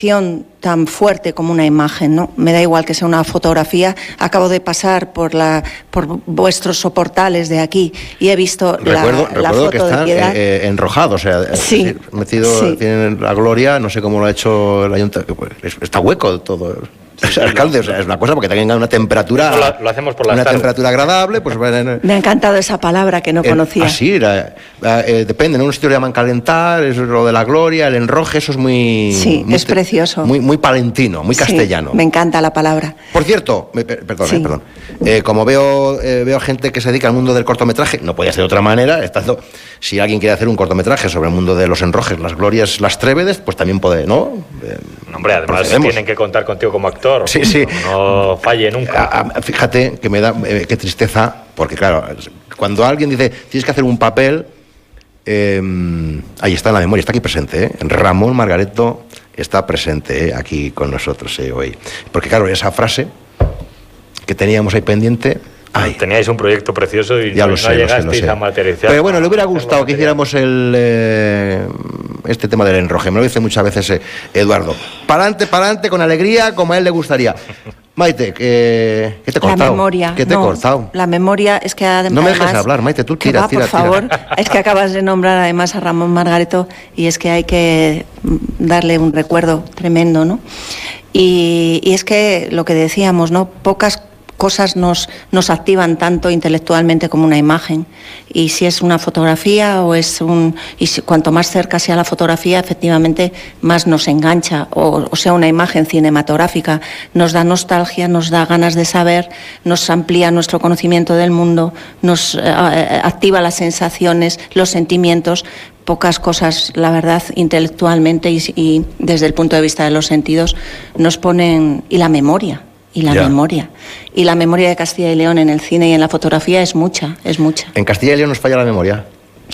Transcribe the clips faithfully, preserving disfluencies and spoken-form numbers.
tan fuerte como una imagen, ¿no? Me da igual que sea una fotografía. Acabo de pasar por la por vuestros soportales de aquí y he visto recuerdo, la, la recuerdo foto que están de Piedad. Eh, enrojados, o sea, sí, metido, sí. Tienen la gloria, no sé cómo lo ha hecho el ayuntamiento, está hueco todo. O sea, alcalde, o sea, es una cosa porque tengan una temperatura. Lo, lo hacemos por las Una tardes. temperatura agradable, pues bueno. Me ha encantado esa palabra que no eh, conocía. Ah, sí, era, eh, depende, en un sitio le llaman calentar, es lo de la gloria, el enroje, eso es muy. Sí, muy, es precioso. Muy, muy palentino, muy castellano. Sí, me encanta la palabra. Por cierto, me, perdón, sí. eh, perdón. Eh, como veo, eh, veo gente que se dedica al mundo del cortometraje, no podía ser de otra manera, estando, si alguien quiere hacer un cortometraje sobre el mundo de los enrojes, las glorias, las trévedes, pues también puede, ¿no? Eh, Hombre, además procedemos. tienen que contar contigo como actor. Sí, sí. No, no falle nunca. A, a, fíjate que me da, eh, qué tristeza, porque claro, cuando alguien dice, tienes que hacer un papel, eh, ahí está en la memoria, está aquí presente, ¿eh? Ramón Margareto está presente, ¿eh? Aquí con nosotros, ¿eh? Hoy. Porque claro, esa frase que teníamos ahí pendiente. Ay, teníais un proyecto precioso y ya no, lo sé, no lo llegasteis sé, lo sé. a materializar. Pero bueno, le hubiera gustado que hiciéramos el eh, este tema del enroje. Me lo dice muchas veces eh, Eduardo. Para adelante, para adelante, con alegría, como a él le gustaría. Maite, ¿qué, qué te he cortado? La memoria. ¿Qué te no, he cortado? La memoria es que además... No me dejes hablar, Maite, tú tira, va, tira, por favor, tira. es que acabas de nombrar además a Ramón Margareto y es que hay que darle un recuerdo tremendo, ¿no? Y, y es que lo que decíamos, ¿no? Pocas cosas nos, nos activan tanto intelectualmente como una imagen. Y si es una fotografía o es un... Y si, cuanto más cerca sea la fotografía, efectivamente, más nos engancha. O, o sea, una imagen cinematográfica nos da nostalgia, nos da ganas de saber, nos amplía nuestro conocimiento del mundo, nos eh, activa las sensaciones, los sentimientos. Pocas cosas, la verdad, intelectualmente y, y desde el punto de vista de los sentidos, nos ponen... Y la memoria. Y la ya. memoria. Y la memoria de Castilla y León en el cine y en la fotografía es mucha, es mucha. En Castilla y León nos falla la memoria.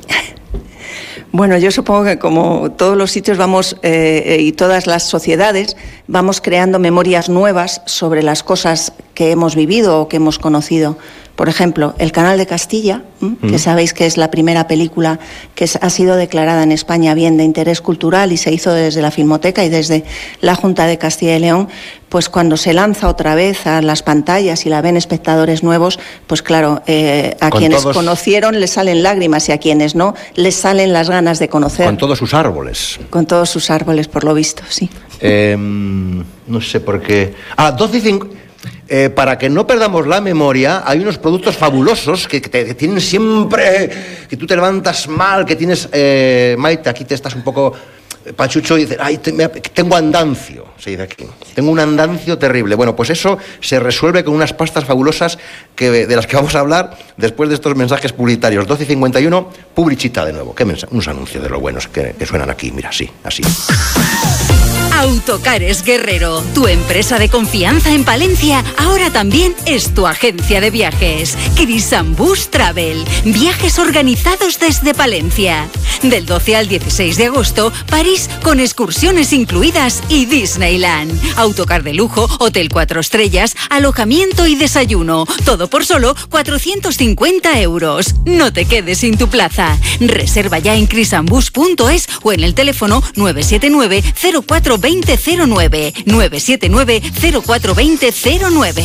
Bueno, yo supongo que como todos los sitios vamos eh, y todas las sociedades vamos creando memorias nuevas sobre las cosas que hemos vivido o que hemos conocido. Por ejemplo, El Canal de Castilla, ¿m? Mm. que sabéis que es la primera película que ha sido declarada en España bien de interés cultural y se hizo desde la Filmoteca y desde la Junta de Castilla y León, pues cuando se lanza otra vez a las pantallas y la ven espectadores nuevos, pues claro, eh, a Con quienes todos... conocieron les salen lágrimas y a quienes no les salen las ganas de conocer. Con todos sus árboles. Con todos sus árboles, por lo visto, sí. Eh, no sé por qué... Ah, doce y cinco... Eh, para que no perdamos la memoria, hay unos productos fabulosos que, que, te, que tienen siempre... Que tú te levantas mal, que tienes... Eh, Maite, aquí te estás un poco pachucho y dices, ay, te, me, tengo andancio, se dice aquí. Tengo un andancio terrible. Bueno, pues eso se resuelve con unas pastas fabulosas que, de las que vamos a hablar después de estos mensajes publicitarios. doce y cincuenta y uno, publicita de nuevo. ¿Qué mensaje? Unos anuncios de lo buenos que, que suenan aquí, mira, sí, así. Autocares Guerrero, tu empresa de confianza en Palencia, ahora también es tu agencia de viajes. Crisambus Travel, viajes organizados desde Palencia. Del doce al dieciséis de agosto, París con excursiones incluidas y Disneyland. Autocar de lujo, hotel cuatro estrellas, alojamiento y desayuno. Todo por solo cuatrocientos cincuenta euros. No te quedes sin tu plaza. Reserva ya en crisambus punto es o en el teléfono nueve siete nueve cero cuatro veinte cero nueve, nueve siete nueve cero cuatro veinte cero nueve.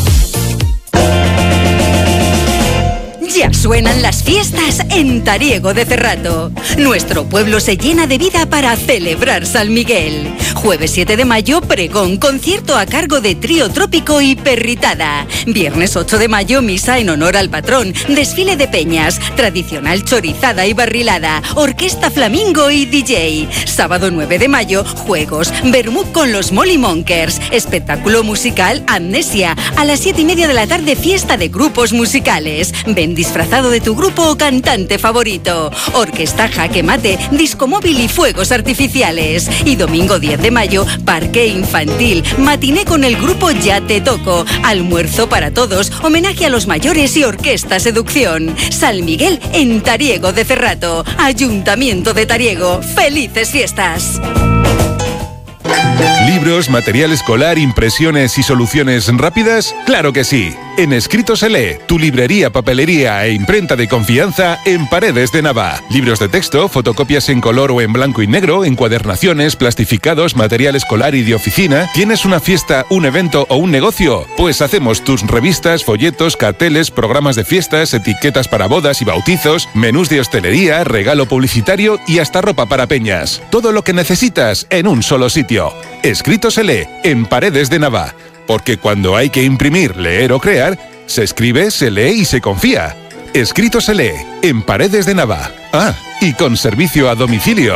Ya suenan las fiestas en Tariego de Cerrato. Nuestro pueblo se llena de vida para celebrar San Miguel. Jueves siete de mayo, pregón, concierto a cargo de Trío Trópico y Perritada. Viernes ocho de mayo, misa en honor al patrón, desfile de peñas, tradicional chorizada y barrilada, orquesta flamingo y D J. Sábado nueve de mayo, juegos, vermut con los Molly Monkers, espectáculo musical Amnesia. A las siete y media de la tarde, fiesta de grupos musicales. Ven disfrazado de tu grupo o cantante favorito. Orquesta Jaque Mate, disco móvil y fuegos artificiales. Y domingo diez de mayo, parque infantil, matiné con el grupo Ya Te Toco, almuerzo para todos, homenaje a los mayores y orquesta Seducción. San Miguel en Tariego de Cerrato. Ayuntamiento de Tariego. ¡Felices fiestas! Libre ¿Libros, material escolar, impresiones y soluciones rápidas? ¡Claro que sí! En Escrito se lee, tu librería, papelería e imprenta de confianza en Paredes de Nava. Libros de texto, fotocopias en color o en blanco y negro, encuadernaciones, plastificados, material escolar y de oficina. ¿Tienes una fiesta, un evento o un negocio? Pues hacemos tus revistas, folletos, carteles, programas de fiestas, etiquetas para bodas y bautizos, menús de hostelería, regalo publicitario y hasta ropa para peñas. Todo lo que necesitas en un solo sitio. Escrito se lee en Paredes de Nava. Porque cuando hay que imprimir, leer o crear, se escribe, se lee y se confía. Escrito se lee en Paredes de Nava. Ah, y con servicio a domicilio.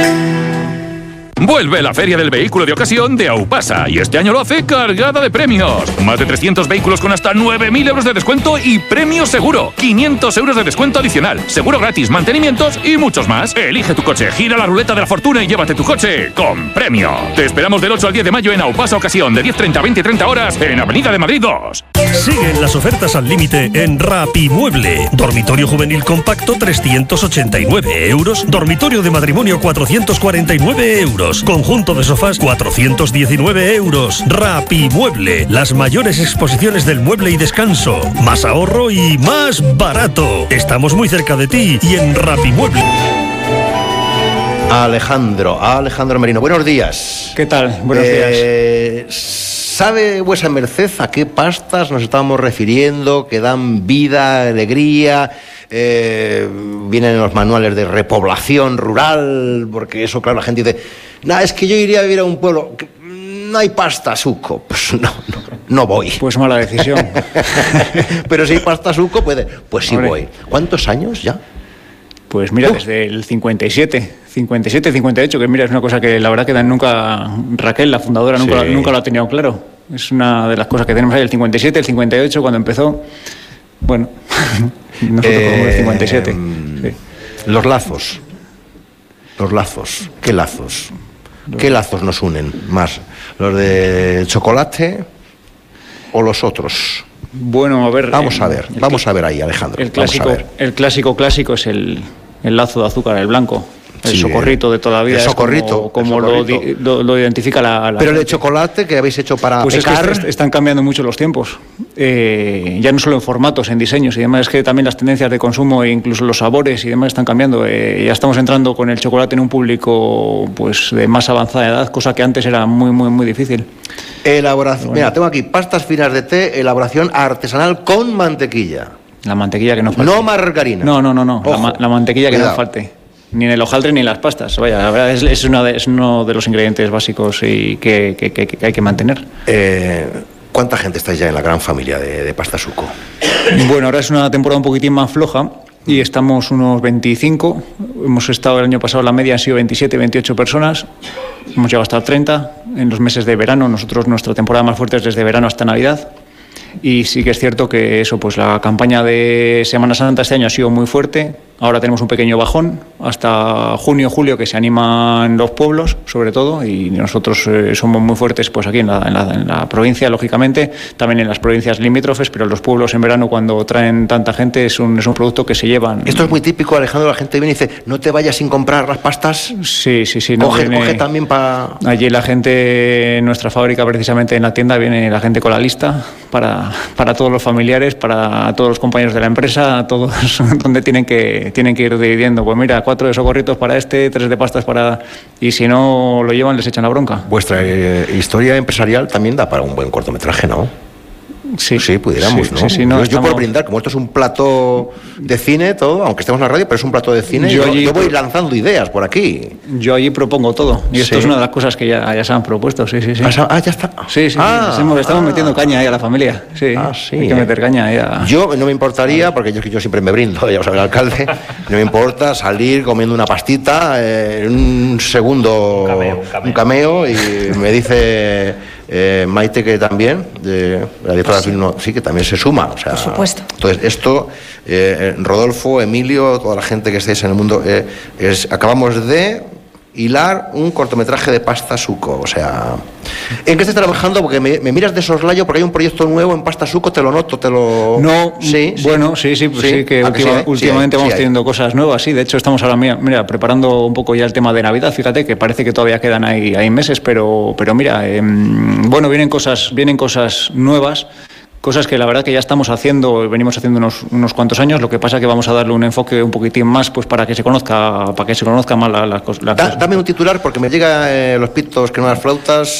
Vuelve la Feria del Vehículo de Ocasión de Aupasa y este año lo hace cargada de premios. Más de trescientos vehículos con hasta nueve mil euros de descuento y premio seguro. quinientos euros de descuento adicional, seguro gratis, mantenimientos y muchos más. Elige tu coche, gira la ruleta de la fortuna y llévate tu coche con premio. Te esperamos del ocho al diez de mayo en Aupasa Ocasión, de diez treinta a veinte treinta horas en Avenida de Madrid dos. Siguen las ofertas al límite en Rapimueble. Dormitorio juvenil compacto trescientos ochenta y nueve euros. Dormitorio de matrimonio cuatrocientos cuarenta y nueve euros. Conjunto de sofás cuatrocientos diecinueve euros. Rapimueble. Las mayores exposiciones del mueble y descanso. Más ahorro y más barato. Estamos muy cerca de ti y en Rapimueble. Alejandro, Alejandro Merino, buenos días. ¿Qué tal? Buenos eh, días. ¿Sabe vuesa merced a qué pastas nos estamos refiriendo que dan vida, alegría? Eh, vienen en los manuales de repoblación rural, porque eso, claro, la gente dice, nada, es que yo iría a vivir a un pueblo, que no hay pasta suco. Pues no, no, no voy. Pues mala decisión. Pero si hay pasta suco, puede. Pues sí. Hombre. Voy. ¿Cuántos años ya? Pues mira, uh. desde el cincuenta y siete, cincuenta y siete, cincuenta y ocho, que mira, es una cosa que la verdad que nunca, Raquel, la fundadora, nunca, sí. nunca lo ha tenido claro. Es una de las cosas que tenemos ahí, el cincuenta y siete, el cincuenta y ocho, cuando empezó, bueno, nosotros eh, como el cincuenta y siete. Sí. Los lazos, los lazos, ¿qué lazos? Los... ¿Qué lazos nos unen más? ¿Los de chocolate o los otros? Bueno, a ver... Vamos a ver, vamos a ver ahí, Alejandro. El clásico, el clásico clásico es el, el lazo de azúcar, el blanco. El sí, socorrito de toda la vida. El socorrito. Es como, como el socorrito. Lo, lo, lo identifica la, la Pero gente. El de chocolate que habéis hecho para pues pecar... es que están cambiando mucho los tiempos. Eh, ya no solo en formatos, en diseños y demás, es que también las tendencias de consumo e incluso los sabores y demás están cambiando. Eh, ya estamos entrando con el chocolate en un público pues de más avanzada edad, cosa que antes era muy, muy, muy difícil. Elaboración. Bueno. Mira, tengo aquí pastas finas de té, elaboración artesanal con mantequilla. La mantequilla que no falte. No margarina. No, no, no, no. La, la mantequilla que Cuidado. no falte. Ni en el hojaldre ni en las pastas. Vaya, la verdad es, es, una de, es uno de los ingredientes básicos y que, que, que, que hay que mantener. Eh, ¿Cuánta gente estáis ya en la gran familia de, de Pasta Suco? Bueno, ahora es una temporada un poquitín más floja y estamos unos veinticinco. Hemos estado el año pasado, la media han sido veintisiete, veintiocho personas. Hemos llegado a estar treinta en los meses de verano. Nosotros, nuestra temporada más fuerte es desde verano hasta Navidad. Y sí que es cierto que eso, pues la campaña de Semana Santa este año ha sido muy fuerte. Ahora tenemos un pequeño bajón hasta junio, julio, que se animan los pueblos, sobre todo, y nosotros eh, somos muy fuertes pues aquí en la, en, la, en la provincia, lógicamente, también en las provincias limítrofes, pero los pueblos en verano, cuando traen tanta gente, es un, es un producto que se llevan. Esto es muy típico, Alejandro, la gente viene y dice, no te vayas sin comprar las pastas. Sí, sí, sí. No, coge, viene, coge también para... Allí la gente, en nuestra fábrica, precisamente en la tienda, viene la gente con la lista para, para todos los familiares, para todos los compañeros de la empresa, a todos donde tienen que... tienen que ir dividiendo, pues mira, cuatro de socorritos para este, tres de pastas para... Y si no lo llevan, les echan la bronca. Vuestra eh, historia empresarial también da para un buen cortometraje, ¿no? Sí, sí, pudiéramos, sí, ¿no? Sí, sí, no yo, estamos... yo por brindar, como esto es un plato de cine, todo, aunque estemos en la radio, pero es un plato de cine, yo, yo, allí... yo voy lanzando ideas por aquí. Yo allí propongo todo, y esto sí. es una de las cosas que ya, ya se han propuesto, sí, sí, sí. Ah, ya está. Sí, sí, ah, sí. Estamos, estamos ah, metiendo caña ahí a la familia, sí. Ah, sí. Hay que meter caña ahí a... Yo no me importaría, porque yo, yo siempre me brindo, ya lo sabe el alcalde, no me importa salir comiendo una pastita, eh, un segundo, un cameo, un cameo. Un cameo y me dice... Eh, Maite, que también, de la directora sí. de film, sí, que también se suma. O sea, por supuesto. Entonces, esto, eh, Rodolfo, Emilio, toda la gente que estéis en el mundo, eh, es, acabamos de hilar un cortometraje de Pasta Suco. O sea, ¿en qué estás trabajando? Porque me, me miras de soslayo porque hay un proyecto nuevo en Pasta Suco, te lo noto, te lo... No, sí, bueno, sí, sí, pues sí, sí, que, ¿a que última- sí hay? últimamente Sí hay, vamos sí hay. teniendo cosas nuevas, sí, de hecho estamos ahora, mira, mira, preparando un poco ya el tema de Navidad, fíjate que parece que todavía quedan ahí, ahí meses, pero, pero mira, eh, bueno, vienen cosas, vienen cosas nuevas. Cosas que la verdad que ya estamos haciendo, venimos haciendo unos, unos cuantos años, lo que pasa que vamos a darle un enfoque un poquitín más pues para que se conozca, para que se conozca más la, la, la Da- dame un titular porque me llega eh, los pitos que no las flautas.